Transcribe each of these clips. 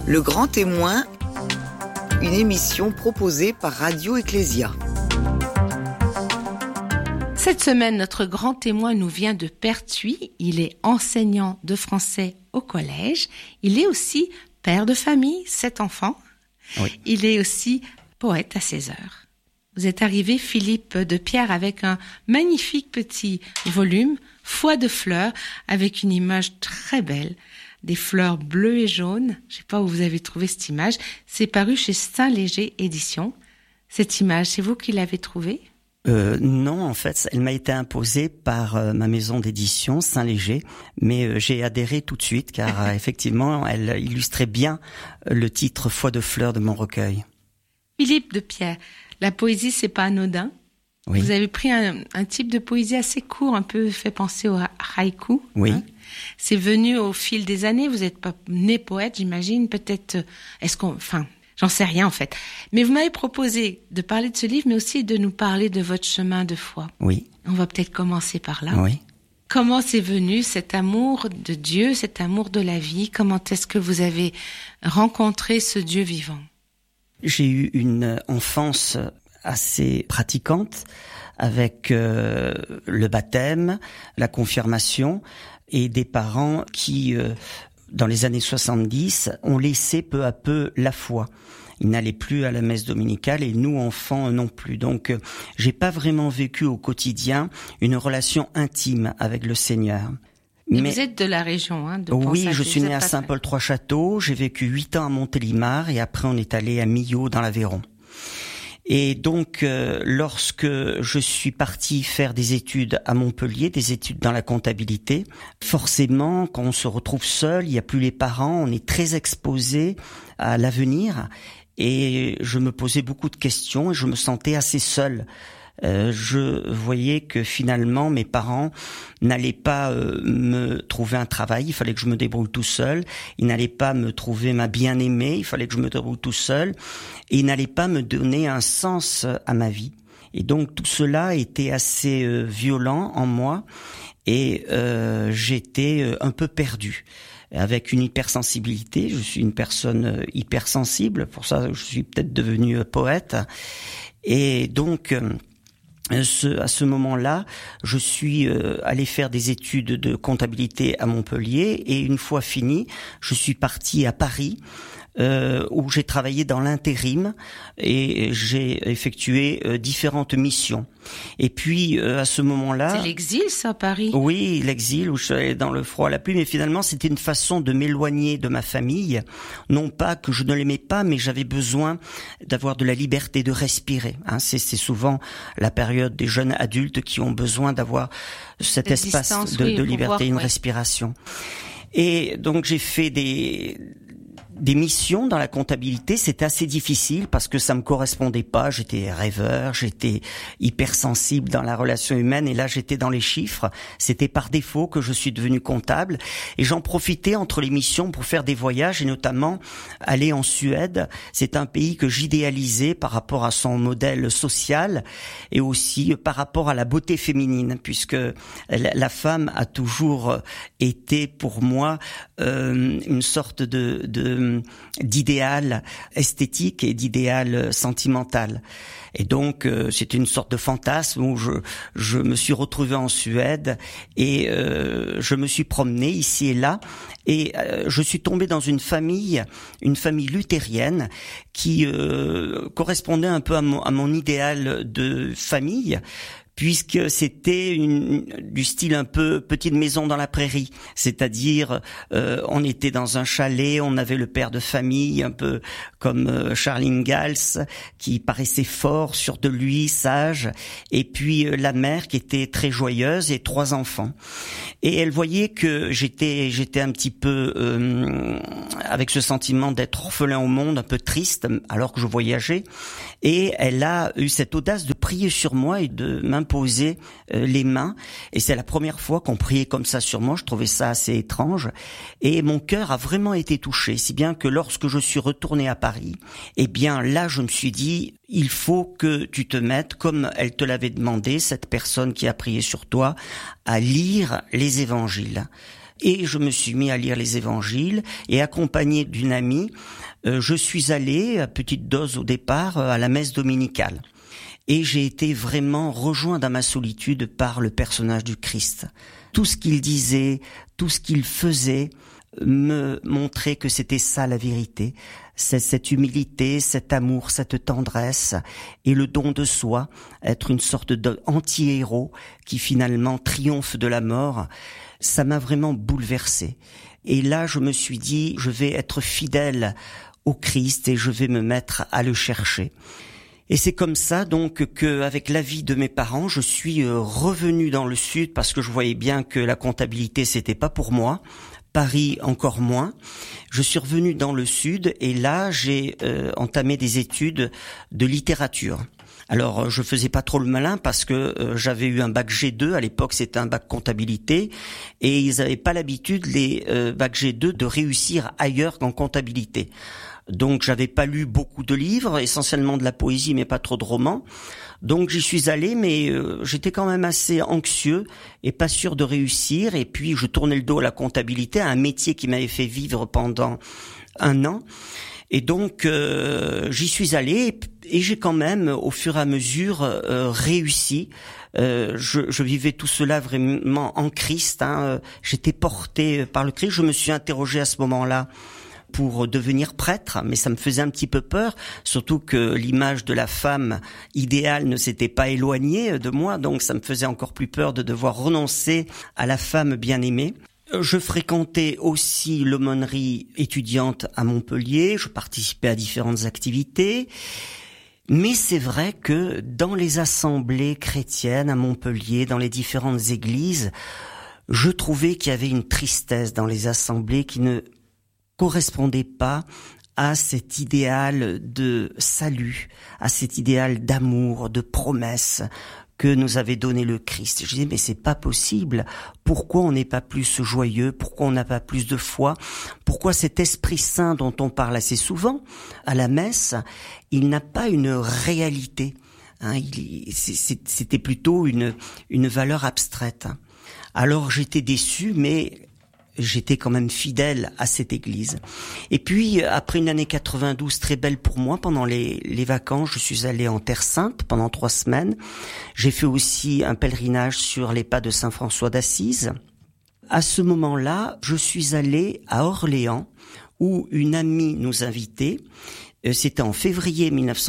Le Grand Témoin, une émission proposée par Radio Ecclésia. Cette semaine, notre grand témoin nous vient de Pertuis. Il est enseignant de français au collège. Il est aussi père de famille, 7 enfants. Oui. Il est aussi poète à ses heures. Vous êtes arrivé, Philippe de Pierre, avec un magnifique petit volume, Foi de fleurs, avec une image très belle. Des fleurs bleues et jaunes. Je ne sais pas où vous avez trouvé cette image. C'est paru chez Saint-Léger Éditions. Cette image, c'est vous qui l'avez trouvée ? Non, en fait, elle m'a été imposée par ma maison d'édition, Saint-Léger, mais j'ai adhéré tout de suite car effectivement, elle illustrait bien le titre Foi de fleurs de mon recueil. Philippe de Pierre, la poésie, c'est pas anodin. Oui. Vous avez pris un type de poésie assez court, un peu fait penser au haïku. Oui. Hein. C'est venu au fil des années. Vous n'êtes pas né poète, j'imagine. Peut-être, j'en sais rien en fait. Mais vous m'avez proposé de parler de ce livre, mais aussi de nous parler de votre chemin de foi. Oui. On va peut-être commencer par là. Oui. Comment c'est venu cet amour de Dieu, cet amour de la vie ? Comment est-ce que vous avez rencontré ce Dieu vivant ? J'ai eu une enfance assez pratiquante avec le baptême, la confirmation et des parents qui, dans les années 70, ont laissé peu à peu la foi. Ils n'allaient plus à la messe dominicale et nous, enfants, non plus. Donc, j'ai pas vraiment vécu au quotidien une relation intime avec le Seigneur. Mais vous êtes de la région, de Oui, Pont-Sacré. je suis né à Saint-Paul-Trois-Châteaux. J'ai vécu 8 ans à Montélimar et après on est allé à Millau dans l'Aveyron. Et donc, lorsque je suis parti faire des études à Montpellier, des études dans la comptabilité, forcément, quand on se retrouve seul, il n'y a plus les parents, on est très exposé à l'avenir. Et je me posais beaucoup de questions et je me sentais assez seul. Je voyais que finalement mes parents n'allaient pas me trouver un travail, il fallait que je me débrouille tout seul. Ils n'allaient pas me trouver ma bien-aimée, il fallait que je me débrouille tout seul. Et ils n'allaient pas me donner un sens à ma vie. Et donc tout cela était assez violent en moi et j'étais un peu perdu. Avec une hypersensibilité, je suis une personne hypersensible, pour ça je suis peut-être devenu poète. Et donc à ce moment-là, je suis allé faire des études de comptabilité à Montpellier et une fois fini, je suis parti à Paris où j'ai travaillé dans l'intérim et j'ai effectué différentes missions. Et puis à ce moment-là, c'est l'exil, ça, Paris. Oui, l'exil où je suis allé dans le froid, la pluie, mais finalement c'était une façon de m'éloigner de ma famille. Non pas que je ne l'aimais pas, mais j'avais besoin d'avoir de la liberté, de respirer. C'est souvent la période des jeunes adultes qui ont besoin d'avoir cet espace de liberté, une respiration. Et donc j'ai fait des missions dans la comptabilité, c'était assez difficile parce que ça me correspondait pas, j'étais rêveur, j'étais hypersensible dans la relation humaine et là j'étais dans les chiffres, c'était par défaut que je suis devenu comptable et j'en profitais entre les missions pour faire des voyages et notamment aller en Suède. C'est un pays que j'idéalisais par rapport à son modèle social et aussi par rapport à la beauté féminine puisque la femme a toujours été pour moi une sorte d'idéal esthétique et d'idéal sentimental. Et donc c'était une sorte de fantasme où je me suis retrouvé en Suède et je me suis promené ici et là et je suis tombé dans une famille luthérienne qui correspondait un peu à mon idéal de famille. Puisque c'était du style un peu petite maison dans la prairie, c'est-à-dire on était dans un chalet, on avait le père de famille un peu comme Charles Ingalls qui paraissait fort, sûr de lui, sage, et puis la mère qui était très joyeuse et 3 enfants. Et elle voyait que j'étais un petit peu avec ce sentiment d'être orphelin au monde, un peu triste alors que je voyageais, et elle a eu cette audace de prier sur moi et de m'imposer les mains, et c'est la première fois qu'on priait comme ça sur moi. Je trouvais ça assez étrange et mon cœur a vraiment été touché, si bien que lorsque je suis retourné à Paris, eh bien là je me suis dit, il faut que tu te mettes, comme elle te l'avait demandé, cette personne qui a prié sur toi, à lire les évangiles. Et je me suis mis à lire les évangiles et accompagné d'une amie, je suis allé, à petite dose au départ, à la messe dominicale. Et j'ai été vraiment rejoint dans ma solitude par le personnage du Christ. Tout ce qu'il disait, tout ce qu'il faisait me montrait que c'était ça la vérité. C'est cette humilité, cet amour, cette tendresse et le don de soi, être une sorte d'anti-héros qui finalement triomphe de la mort. Ça m'a vraiment bouleversé. Et là, je me suis dit, je vais être fidèle au Christ et je vais me mettre à le chercher. Et c'est comme ça donc qu'avec l'avis de mes parents, je suis revenu dans le sud parce que je voyais bien que la comptabilité c'était pas pour moi. Paris encore moins. Je suis revenu dans le sud et là j'ai entamé des études de littérature. Alors je faisais pas trop le malin parce que j'avais eu un bac G2, à l'époque c'était un bac comptabilité et ils avaient pas l'habitude les bac G2 de réussir ailleurs qu'en comptabilité. Donc j'avais pas lu beaucoup de livres, essentiellement de la poésie mais pas trop de romans. Donc j'y suis allé mais j'étais quand même assez anxieux et pas sûr de réussir et puis je tournais le dos à la comptabilité, à un métier qui m'avait fait vivre pendant 1 an. Et donc j'y suis allé et j'ai quand même au fur et à mesure réussi. Je vivais tout cela vraiment en Christ, j'étais porté par le Christ. Je me suis interrogé à ce moment-là pour devenir prêtre, mais ça me faisait un petit peu peur, surtout que l'image de la femme idéale ne s'était pas éloignée de moi, donc ça me faisait encore plus peur de devoir renoncer à la femme bien-aimée. Je fréquentais aussi l'aumônerie étudiante à Montpellier, je participais à différentes activités, mais c'est vrai que dans les assemblées chrétiennes à Montpellier, dans les différentes églises, je trouvais qu'il y avait une tristesse dans les assemblées qui ne correspondait pas à cet idéal de salut, à cet idéal d'amour, de promesse que nous avait donné le Christ. Je disais, mais c'est pas possible. Pourquoi on n'est pas plus joyeux? Pourquoi on n'a pas plus de foi? Pourquoi cet Esprit Saint dont on parle assez souvent à la messe, il n'a pas une réalité? C'était plutôt une valeur abstraite. Alors j'étais déçu, mais j'étais quand même fidèle à cette église. Et puis, après une année 92 très belle pour moi, pendant les vacances, je suis allé en Terre Sainte pendant 3 semaines. J'ai fait aussi un pèlerinage sur les pas de Saint François d'Assise. À ce moment-là, je suis allé à Orléans, où une amie nous invitait. C'était en février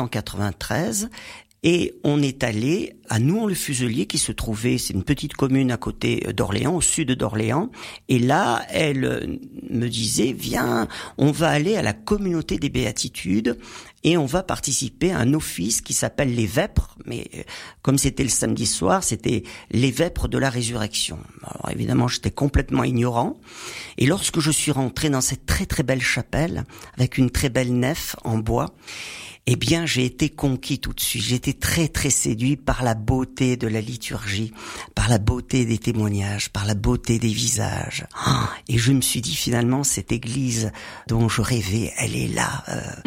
1993. Et on est allé à Nouhans-le-Fuselier qui se trouvait, c'est une petite commune à côté d'Orléans, au sud d'Orléans. Et là, elle me disait, viens, on va aller à la communauté des béatitudes et on va participer à un office qui s'appelle les Vêpres. Mais comme c'était le samedi soir, c'était les Vêpres de la résurrection. Alors évidemment, j'étais complètement ignorant. Et lorsque je suis rentré dans cette très très belle chapelle, avec une très belle nef en bois, eh bien, j'ai été conquis tout de suite. J'ai été très, très séduit par la beauté de la liturgie, par la beauté des témoignages, par la beauté des visages. Et je me suis dit, finalement, cette église dont je rêvais, elle est là,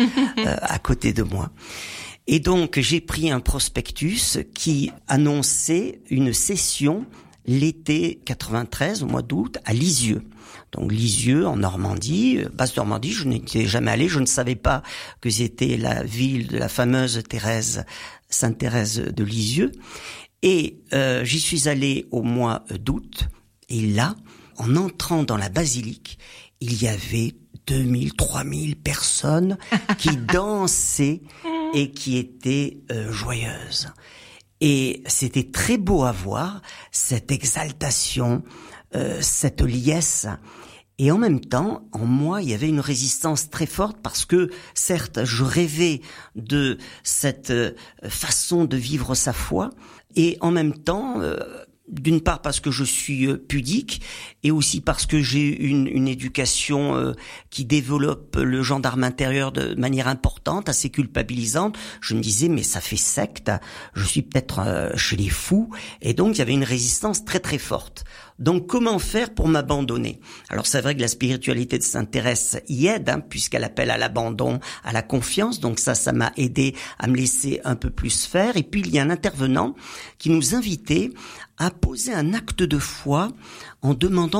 à côté de moi. Et donc, j'ai pris un prospectus qui annonçait une session l'été 93, au mois d'août, à Lisieux. Donc Lisieux, en Normandie, Basse-Normandie, je n'étais jamais allé, je ne savais pas que c'était la ville de la fameuse Sainte Thérèse de Lisieux. Et j'y suis allé au mois d'août, et là, en entrant dans la basilique, il y avait 2000, 3000 personnes qui dansaient et qui étaient joyeuses. Et c'était très beau à voir, cette exaltation, cette liesse. Et en même temps, en moi, il y avait une résistance très forte parce que, certes, je rêvais de cette façon de vivre sa foi. Et en même temps, d'une part parce que je suis pudique et aussi parce que j'ai une éducation qui développe le gendarme intérieur de manière importante, assez culpabilisante. Je me disais mais ça fait secte, je suis peut-être chez les fous, et donc il y avait une résistance très très forte. Donc comment faire pour m'abandonner? Alors c'est vrai que la spiritualité de Sainte Thérèse y aide, puisqu'elle appelle à l'abandon, à la confiance, donc ça m'a aidé à me laisser un peu plus faire. Et puis il y a un intervenant qui nous invitait à poser un acte de foi en demandant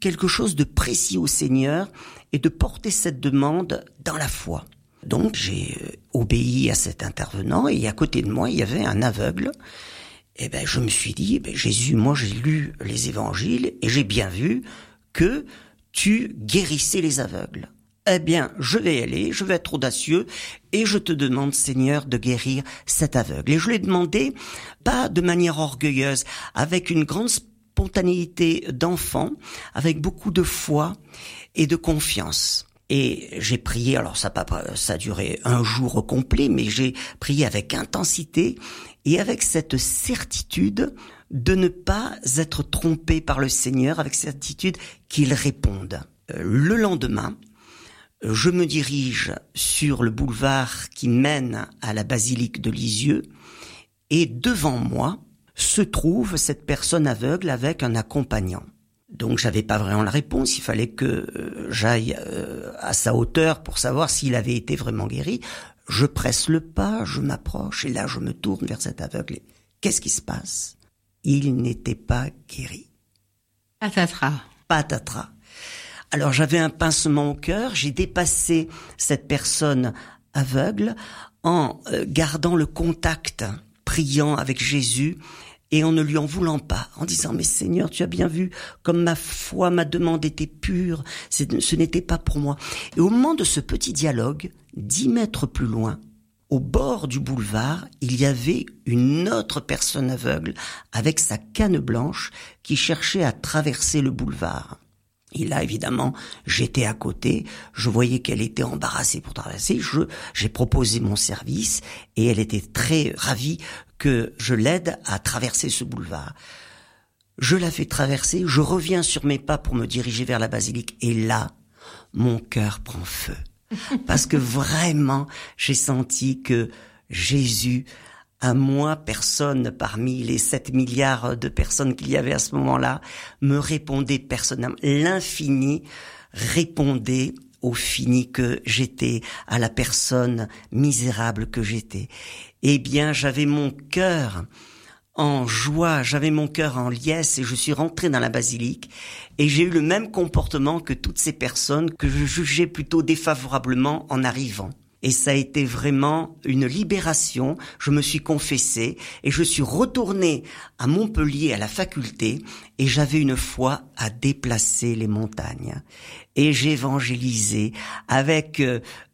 quelque chose de précis au Seigneur et de porter cette demande dans la foi. Donc j'ai obéi à cet intervenant et à côté de moi il y avait un aveugle. Et je me suis dit, Jésus, moi j'ai lu les évangiles et j'ai bien vu que tu guérissais les aveugles. Je vais y aller, je vais être audacieux et je te demande, Seigneur, de guérir cet aveugle. Et je l'ai demandé, pas de manière orgueilleuse, avec une grande spontanéité d'enfant, avec beaucoup de foi et de confiance. Et j'ai prié, alors ça a duré un jour complet, mais j'ai prié avec intensité et avec cette certitude de ne pas être trompé par le Seigneur, avec cette certitude qu'il réponde. Le lendemain, je me dirige sur le boulevard qui mène à la basilique de Lisieux et devant moi se trouve cette personne aveugle avec un accompagnant. Donc j'avais pas vraiment la réponse, il fallait que j'aille à sa hauteur pour savoir s'il avait été vraiment guéri. Je presse le pas, je m'approche et là je me tourne vers cet aveugle. Qu'est-ce qui se passe ? Il n'était pas guéri. Patatras. Alors j'avais un pincement au cœur, j'ai dépassé cette personne aveugle en gardant le contact, priant avec Jésus et en ne lui en voulant pas, en disant « Mais Seigneur, tu as bien vu comme ma foi, ma demande était pure, ce n'était pas pour moi. » Et au moment de ce petit dialogue, 10 mètres plus loin, au bord du boulevard, il y avait une autre personne aveugle avec sa canne blanche qui cherchait à traverser le boulevard. Et là, évidemment, j'étais à côté, je voyais qu'elle était embarrassée pour traverser, j'ai proposé mon service et elle était très ravie que je l'aide à traverser ce boulevard. Je la fais traverser, je reviens sur mes pas pour me diriger vers la basilique et là, mon cœur prend feu. Parce que vraiment, j'ai senti que Jésus, à moi, personne parmi les 7 milliards de personnes qu'il y avait à ce moment-là, me répondait personnellement. L'infini répondait au fini que j'étais, à la personne misérable que j'étais. Eh bien, j'avais mon cœur en joie, j'avais mon cœur en liesse et je suis rentré dans la basilique et j'ai eu le même comportement que toutes ces personnes que je jugeais plutôt défavorablement en arrivant. Et ça a été vraiment une libération. Je me suis confessé et je suis retourné à Montpellier à la faculté et j'avais une foi à déplacer les montagnes. Et j'ai évangélisé avec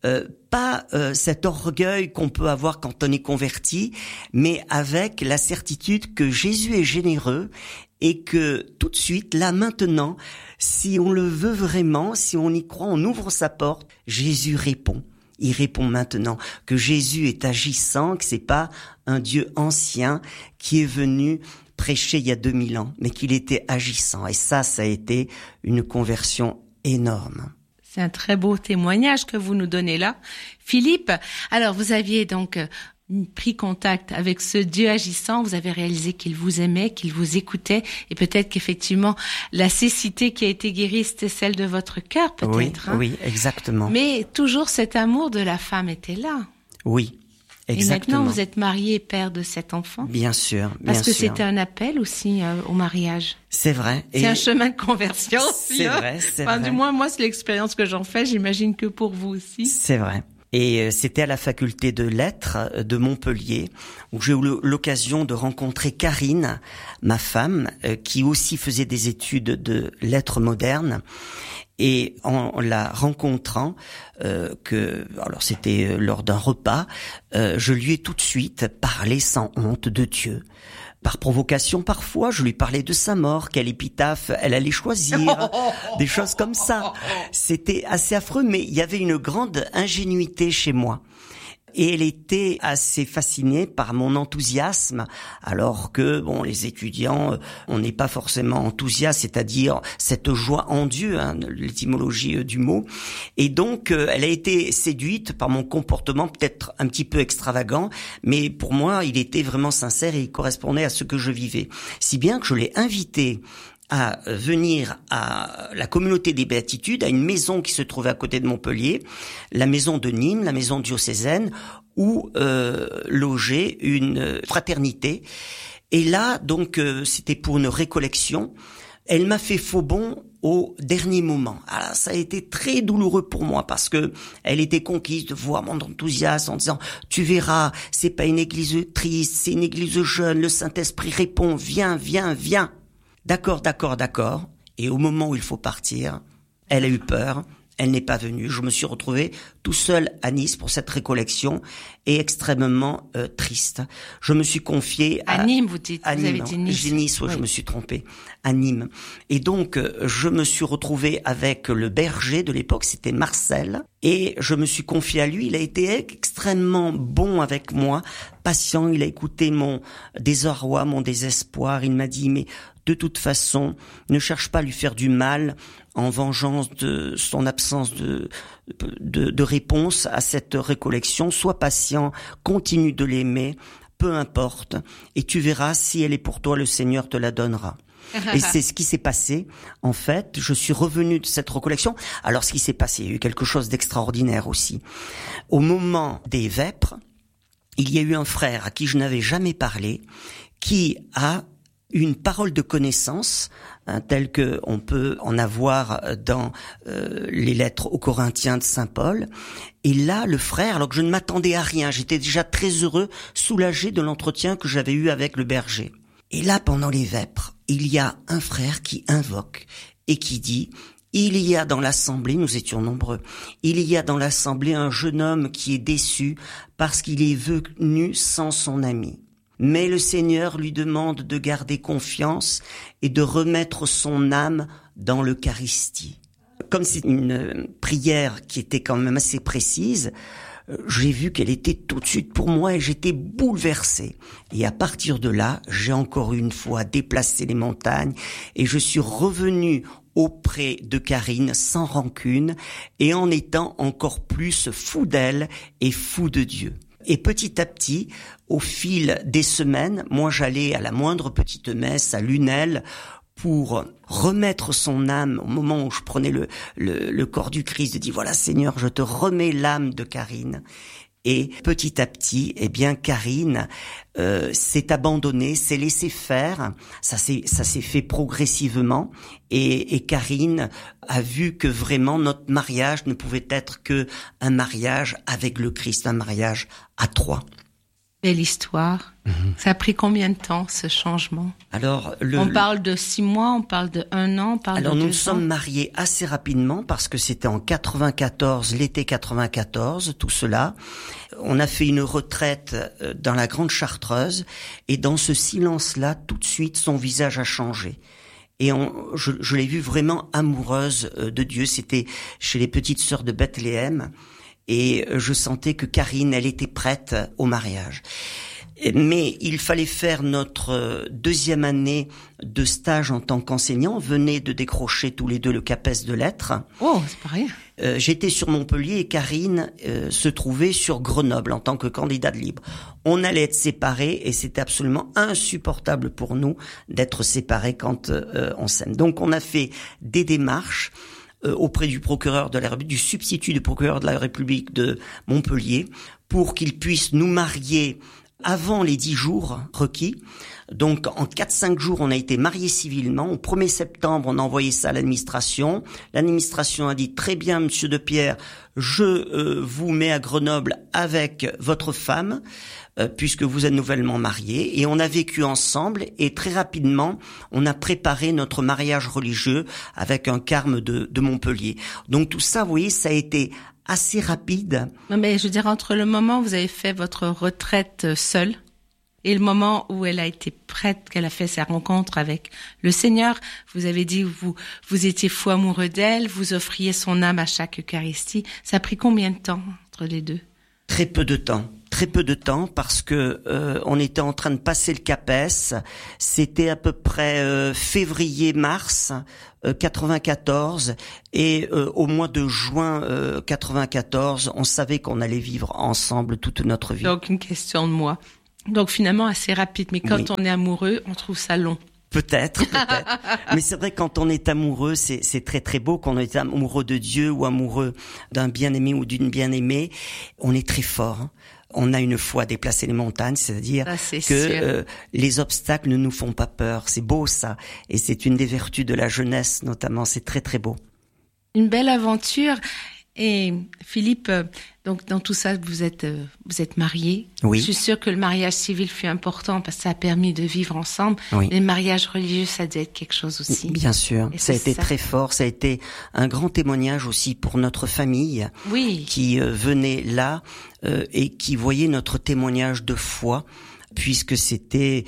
pas cet orgueil qu'on peut avoir quand on est converti, mais avec la certitude que Jésus est généreux et que tout de suite, là maintenant, si on le veut vraiment, si on y croit, on ouvre sa porte, Jésus répond. Il répond maintenant que Jésus est agissant, que c'est pas un Dieu ancien qui est venu prêcher il y a 2000 ans, mais qu'il était agissant. Et ça a été une conversion énorme. C'est un très beau témoignage que vous nous donnez là. Philippe, alors vous aviez donc pris contact avec ce Dieu agissant, vous avez réalisé qu'il vous aimait, qu'il vous écoutait, et peut-être qu'effectivement, la cécité qui a été guérie, c'était celle de votre cœur, peut-être. Oui, exactement. Mais toujours cet amour de la femme était là. Oui, exactement. Et maintenant, vous êtes marié et père de cet enfant. Bien sûr, bien sûr. Parce que c'était un appel aussi au mariage. C'est vrai. C'est un chemin de conversion aussi. C'est vrai, c'est vrai. Du moins, moi, c'est l'expérience que j'en fais, j'imagine que pour vous aussi. C'est vrai. Et c'était à la faculté de lettres de Montpellier où j'ai eu l'occasion de rencontrer Karine, ma femme, qui aussi faisait des études de lettres modernes. Et en la rencontrant, alors c'était lors d'un repas, je lui ai tout de suite parlé sans honte de Dieu. Par provocation parfois, je lui parlais de sa mort, quelle épitaphe elle allait choisir, des choses comme ça. C'était assez affreux, mais il y avait une grande ingénuité chez moi. Et elle était assez fascinée par mon enthousiasme, alors que, les étudiants, on n'est pas forcément enthousiaste, c'est-à-dire cette joie en Dieu, l'étymologie du mot. Et donc, elle a été séduite par mon comportement, peut-être un petit peu extravagant, mais pour moi, il était vraiment sincère et il correspondait à ce que je vivais. Si bien que je l'ai invité à venir à la communauté des Béatitudes, à une maison qui se trouvait à côté de Montpellier, la maison de Nîmes, la maison diocésaine, où logeait une fraternité. Et là, donc, c'était pour une récollection. Elle m'a fait faux bond au dernier moment. Alors, ça a été très douloureux pour moi parce que elle était conquise de voir mon enthousiasme en disant « Tu verras, c'est pas une église triste, c'est une église jeune, le Saint-Esprit répond, viens, viens, viens. » D'accord. Et au moment où il faut partir, elle a eu peur. Elle n'est pas venue. Je me suis retrouvé tout seul à Nice pour cette récollection et extrêmement triste. Je me suis confié à Nîmes, vous dites. À vous Nîmes. Avez dit Nice. J'ai Nice, oui. Je me suis trompé. À Nîmes. Et donc, je me suis retrouvé avec le berger de l'époque, c'était Marcel, et je me suis confié à lui. Il a été extrêmement bon avec moi, patient. Il a écouté mon désarroi, mon désespoir. Il m'a dit, mais de toute façon, ne cherche pas à lui faire du mal en vengeance de son absence de réponse à cette récollection. Sois patient, continue de l'aimer, peu importe, et tu verras, si elle est pour toi, le Seigneur te la donnera. Et c'est ce qui s'est passé. En fait, je suis revenu de cette récollection. Alors, ce qui s'est passé, il y a eu quelque chose d'extraordinaire aussi. Au moment des vêpres, il y a eu un frère à qui je n'avais jamais parlé, qui a une parole de connaissance, telle que on peut en avoir dans les lettres aux Corinthiens de Saint Paul. Et là, le frère, alors que je ne m'attendais à rien, j'étais déjà très heureux, soulagé de l'entretien que j'avais eu avec le berger. Et là, pendant les vêpres, il y a un frère qui invoque et qui dit: il y a dans l'assemblée, nous étions nombreux, il y a dans l'assemblée un jeune homme qui est déçu parce qu'il est venu sans son ami. Mais le Seigneur lui demande de garder confiance et de remettre son âme dans l'Eucharistie. Comme c'est une prière qui était quand même assez précise, j'ai vu qu'elle était tout de suite pour moi et j'étais bouleversé. Et à partir de là, j'ai encore une fois déplacé les montagnes et je suis revenu auprès de Karine sans rancune et en étant encore plus fou d'elle et fou de Dieu. Et petit à petit, au fil des semaines, moi j'allais à la moindre petite messe à Lunel pour remettre son âme au moment où je prenais le corps du Christ, de dire voilà Seigneur, je te remets l'âme de Karine. Et petit à petit, eh bien Karine s'est abandonnée, s'est laissée faire. Ça s'est fait progressivement. Et Karine a vu que vraiment notre mariage ne pouvait être que un mariage avec le Christ, un mariage à trois. Belle histoire. Ça a pris combien de temps, ce changement? Alors, on parle de 6 mois, on parle de 1 an, on parle de 2 ans. Alors, nous sommes mariés assez rapidement parce que c'était en 94, l'été 94, tout cela. On a fait une retraite dans la Grande Chartreuse et dans ce silence-là, tout de suite, son visage a changé. Et je l'ai vue vraiment amoureuse de Dieu. C'était chez les petites sœurs de Bethléem. Et je sentais que Karine, elle était prête au mariage. Mais il fallait faire notre 2e année de stage en tant qu'enseignant. On venait de décrocher tous les deux le CAPES de lettres. Oh, c'est pas rien. J'étais sur Montpellier et Karine se trouvait sur Grenoble en tant que candidate libre. On allait être séparés et c'était absolument insupportable pour nous d'être séparés quand on s'aime. Donc on a fait des démarches auprès du procureur de la République, du substitut du procureur de la République de Montpellier, pour qu'il puisse nous marier avant les 10 jours requis. Donc, en 4-5 jours, on a été mariés civilement. Au 1er septembre, on a envoyé ça à l'administration. L'administration a dit, très bien, monsieur De Pierre, je vous mets à Grenoble avec votre femme, puisque vous êtes nouvellement mariés. Et on a vécu ensemble et très rapidement, on a préparé notre mariage religieux avec un carme de Montpellier. Donc tout ça, vous voyez, ça a été assez rapide. Non, mais je veux dire, entre le moment où vous avez fait votre retraite seule et le moment où elle a été prête, qu'elle a fait sa rencontre avec le Seigneur, vous avez dit vous étiez fou amoureux d'elle, vous offriez son âme à chaque Eucharistie. Ça a pris combien de temps entre les deux? Très peu de temps parce que on était en train de passer le CAPES. C'était à peu près février-mars 94 et au mois de juin 94, on savait qu'on allait vivre ensemble toute notre vie. Donc une question de moi. Donc finalement assez rapide, mais quand on est amoureux, on trouve ça long. Peut-être. Mais c'est vrai, quand on est amoureux, c'est très très beau. Quand on est amoureux de Dieu ou amoureux d'un bien-aimé ou d'une bien-aimée, on est très fort. On a une foi déplacer les montagnes, c'est-à-dire que les obstacles ne nous font pas peur. C'est beau ça, et c'est une des vertus de la jeunesse notamment. C'est très très beau. Une belle aventure. Et Philippe, donc dans tout ça, vous êtes marié. Oui. Je suis sûre que le mariage civil fut important parce que ça a permis de vivre ensemble. Oui. Les mariages religieux, ça doit être quelque chose aussi. Bien sûr, ça a été très fort. Ça a été un grand témoignage aussi pour notre famille, qui venait là et qui voyait notre témoignage de foi. Puisque c'était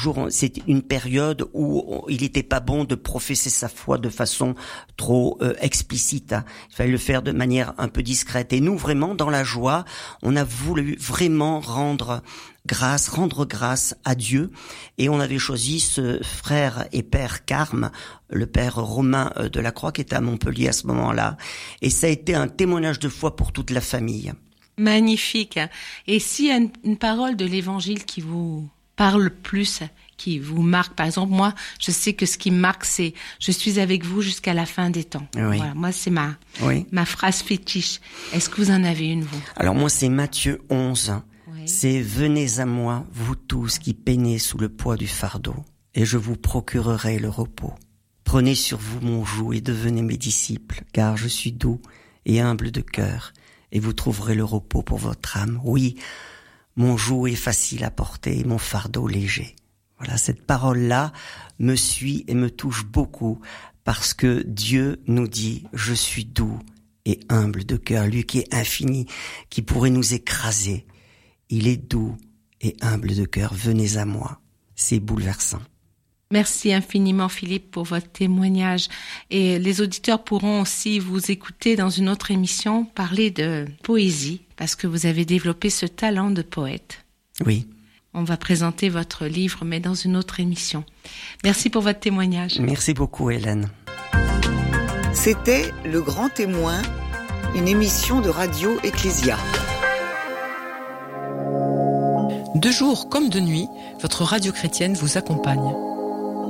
une période où il n'était pas bon de professer sa foi de façon trop explicite. Il fallait le faire de manière un peu discrète. Et nous, vraiment, dans la joie, on a voulu vraiment rendre grâce à Dieu. Et on avait choisi ce frère et père Carme, le père Romain de la Croix, qui était à Montpellier à ce moment-là. Et ça a été un témoignage de foi pour toute la famille. Magnifique. Et s'il y a une parole de l'Évangile qui vous parle plus, qui vous marque, par exemple, moi, je sais que ce qui me marque, c'est « Je suis avec vous jusqu'à la fin des temps ». Oui. Voilà, moi, c'est ma phrase fétiche. Est-ce que vous en avez une, vous ? Alors moi, c'est Matthieu 11. Oui. C'est « Venez à moi, vous tous qui peinez sous le poids du fardeau, et je vous procurerai le repos. Prenez sur vous mon joug et devenez mes disciples, car je suis doux et humble de cœur. Et vous trouverez le repos pour votre âme. Oui, mon joug est facile à porter et mon fardeau léger. » Voilà, cette parole-là me suit et me touche beaucoup parce que Dieu nous dit « Je suis doux et humble de cœur ». Lui qui est infini, qui pourrait nous écraser. Il est doux et humble de cœur. Venez à moi. C'est bouleversant. Merci infiniment Philippe pour votre témoignage et les auditeurs pourront aussi vous écouter dans une autre émission parler de poésie parce que vous avez développé ce talent de poète. Oui. On va présenter votre livre mais dans une autre émission. Merci pour votre témoignage. Merci beaucoup Hélène. C'était Le Grand Témoin, une émission de Radio Ecclésia. De jour comme de nuit, votre radio chrétienne vous accompagne.